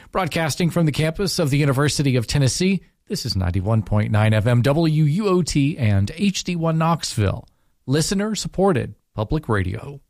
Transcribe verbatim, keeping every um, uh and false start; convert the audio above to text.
Broadcasting from the campus of the University of Tennessee, this is ninety-one point nine F M W U O T and H D one Knoxville. Listener-supported public radio.